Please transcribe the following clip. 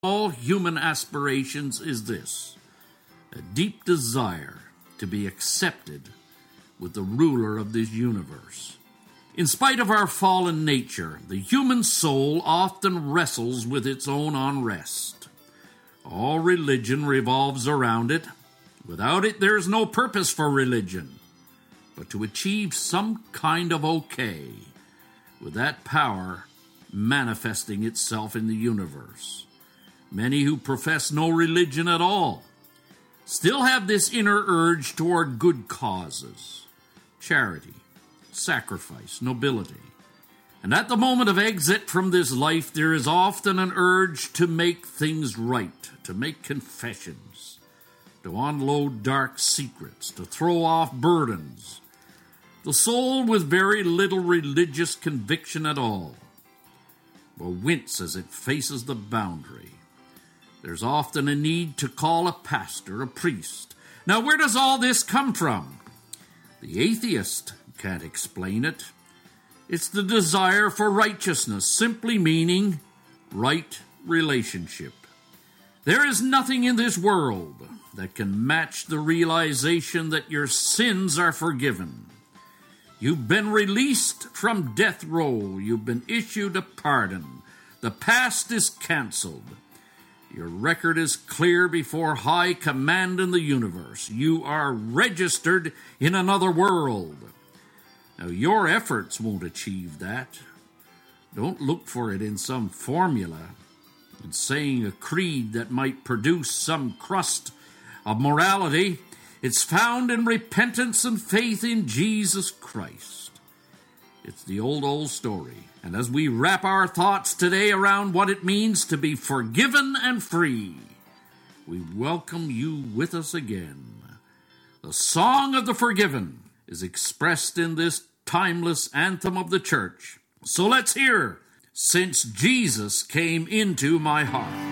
all human aspirations is this: a deep desire to be accepted with the ruler of this universe. In spite of our fallen nature, the human soul often wrestles with its own unrest. All religion revolves around it. Without it, there is no purpose for religion, but to achieve some kind of okay, with that power manifesting itself in the universe. Many who profess no religion at all still have this inner urge toward good causes, charity, sacrifice, nobility. And at the moment of exit from this life, there is often an urge to make things right, to make confessions, to unload dark secrets, to throw off burdens. The soul with very little religious conviction at all will wince as it faces the boundary. There's often a need to call a pastor, a priest. Now, where does all this come from? The atheist can't explain it. It's the desire for righteousness, simply meaning right relationship. There is nothing in this world that can match the realization that your sins are forgiven. You've been released from death row. You've been issued a pardon. The past is canceled. Your record is clear before high command in the universe. You are registered in another world. Now, your efforts won't achieve that. Don't look for it in some formula, in saying a creed that might produce some crust of morality. It's found in repentance and faith in Jesus Christ. It's the old story. And as we wrap our thoughts today around what it means to be forgiven and free, we welcome you with us again. The Song of the Forgiven is expressed in this timeless anthem of the church. So let's hear, Since Jesus Came Into My Heart.